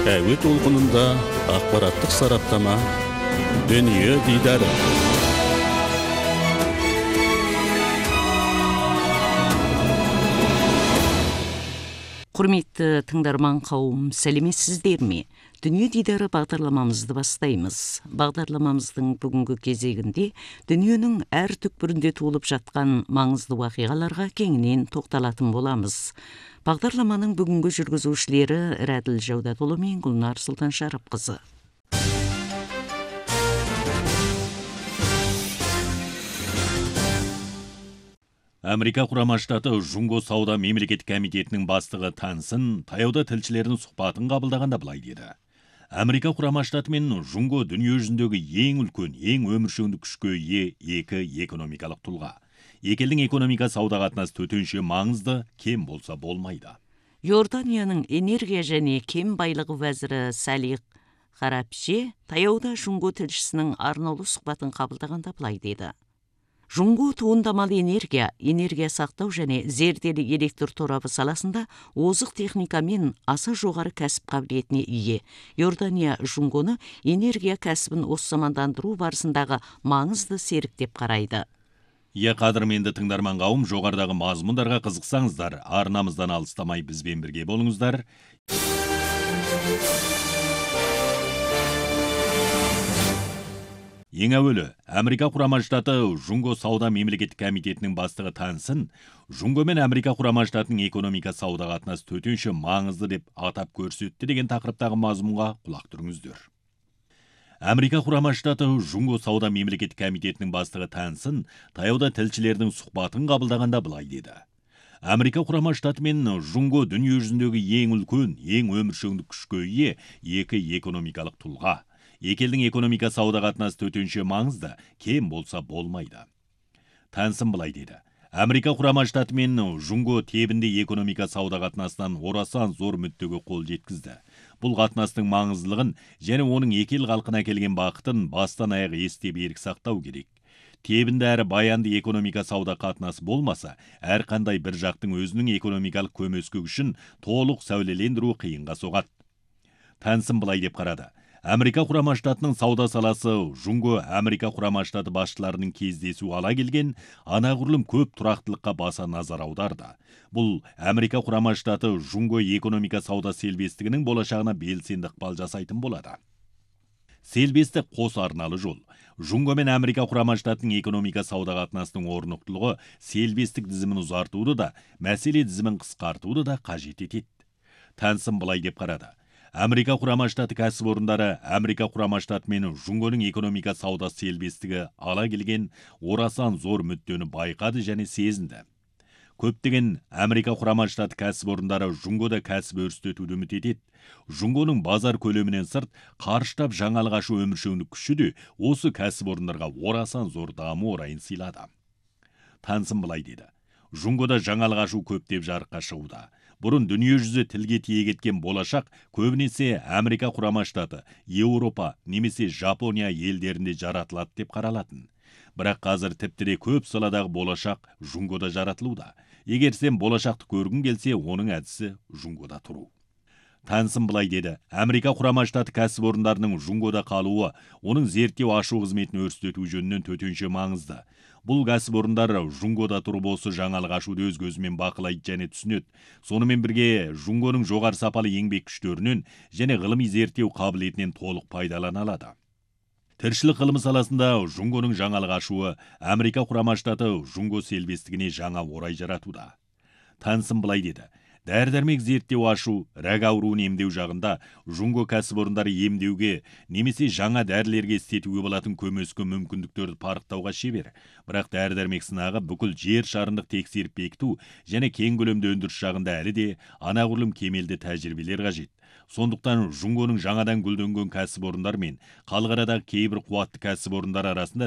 Әуе толқынында ақпараттық сараптама, дүние дидары. Құрметті тыңдарман қауым, сәлеметсіздер ме? Дүние дидары бағдарламамызды бастаймыз. Бағдарламамыздың бүгінгі кезегінде дүниенің әр түкпірінде толып жатқан маңызды уақиғаларға кеңінен тоқталатын боламыз. Бағдарламаның бүгінгі жүргізушілері Рәділ Жаудатұлы мен Гүлнар Сұлтаншарапқызы. Америка құрама штаты Жунго сауда мемлекеттік комитетінің бастығы Тансын таяуда тілшілердің сұхбатын қабылдағанда былай деді. Америка құрама штаты мен Жунго дүние жүзіндегі ең үлкен, ең өміршеңді күшке ие екі экономикалық тұлға. Екі елдің экономика сауда қатынасы төтенше маңызды, кем болса болмайды. Иорданияның энергия және кен байлығы вәзірі Салих Харапши таяуда Жунго тілшісінің арнаулы сұхбатын қабылдағанда былай деді. Жунго туындамалы энергия сақтау және зерделі электр торабы саласында озық техникамен аса жоғары кәсіп қабілетіне ие. Иордания Жунгоны энергия кәсібін осымандандыру барысындағы маңызды серік деп қарайды. Қадірменді тыңдарман қауым, жоғарыдағы мазмұндарға қызықсаңыздар, арнамыздан алыстамай бізбен бірге болыңыздар. Ең әуелі, Америка құрама штаты Жунго сауда мемлекеттік комитетінің бастығы Тансын, Жунго мен Америка құрама штатының экономика сауда қатынасы төтенше маңызды деп атап көрсетті деген тақырыптағы мазмұнға құлақ түріңіздер. Америка құрама штаты Жунго сауда мемлекеттік комитетінің бастығы Тансын таяуда тілшілердің сұхбатын қабылдағанда былай деді. Америка құрама штаты мен Жунго дүние жүзіндегі ең үлкен, ең өміршеңді күшке ие екі экономикалық тұлға. Екі елдің экономика сауда қатынасы төтенше маңызды, кем болса болмайды. Тансын былай деді. Америка құрама штаты мен Жунго тебінде экономика сауда қатынасынан орасан зор мүддеге қол жеткізді. Бұл қатынастың маңыздылығын және оның екі ел халқына әкелген бақытын бастан аяқ есте берік сақтау керек. Тебінде әрі баянды экономика сауда қатынасы болмаса, әрқандай бір жақтың өзінің экономикалық көмескөк үшін толық сәулелендіру қиынға соғады. Тансын былай деп қарады. Америка құрама штатының сауда саласы Жунго Америка құрама штаты басшыларының кездесу ала келген анағұрлым көп тұрақтылыққа баса назар аударды. Бұл Америка құрама штаты Жунго экономика сауда селбестігінің болашағына белсенді ықпал жасайтын болады. Селбестік қос арналы жол. Жунго мен Америка құрама штатының экономика сауда қатынасының орнықтылығы селбестік дізімін ұзартуды да, мәселе дізімін қысқартуды да қажет етеді. Тансын былай деп қарады. Америка құрама штаты кәсіпорындары Америка құрама штаты мен Жунгоның экономика сауда селбестігі ала келген орасан зор мүддені байқады және сезінді. Көптеген Америка құрама штаты кәсіпорындары Жунгода кәсіп өрістетуді үміт етеді. Жунгоның базар көлемінен сырт қарыштап жаңалық ашу өміршеңдік күші де осы кәсіпорындарға орасан зор даму орайын сыйлады. Тансын былай деді. Жунгода жаңалық ашу көптеп жарыққа шығуда. Бұрын дүние жүзі тілге тиек еткен болашақ көбінесе Америка құрама штаты, Еуропа немесе Жапония елдерінде жаратылады деп қаралатын. Бірақ қазір тіптіре көп саладағы болашақ Жунгода жаратылуда. Егер сен болашақты көргің келсе, оның әдісі Жунгода тұру. Тансын былай деді. Америка құрама штаты кәсіпорындарының Жунгода қалуы, оның зерттеу ашу қызметін өрістету жөнінен төтенше маңызды. Бұл кәсіпорындар Жунгода тұрып осы жаңалық ашуды өз көзімен бақылайды және түсінеді. Сонымен бірге Жунгоның жоғары сапалы еңбек күштерінен және ғылыми зерттеу қабілетінен толық пайдалана алады. Тіршілік ғылымы саласында Жунгоның жаңалық ашуы Америка құрама штаты Жунго селбестігіне жаңа орай жаратуда. Тансын былай деді. Дәрі-дәрмек зерттеу ашу, рак ауруын емдеу жағында Жунго кәсіпорындары емдеуге немесе жаңа дәрілерге істетуге болатын көмескі мүмкіндіктерді парықтауға шебер. Бірақ дәрі-дәрмек сынағы бүкіл жер шарындық тексеріп бекіту және кең көлемді өндіріс жағында әлі де анағұрлым кемелді тәжірибелер қажет. Сондықтан Жунгоның жаңадан гүлденген кәсіпорындар мен халықарадағы кейбір қуатты кәсіпорындар арасында